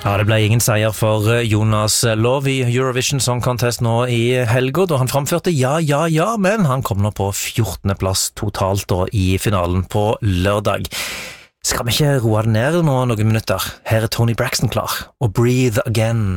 Ja, det ble ingen seier for Jonas Lov i Eurovision Song Contest nå i helga, da han framførte ja, men han kom nå på 14. plass totalt da i finalen på lørdag. Skal vi ikke roe det ned nå noen minutter? Her er Tony Braxton klar, og Breathe Again.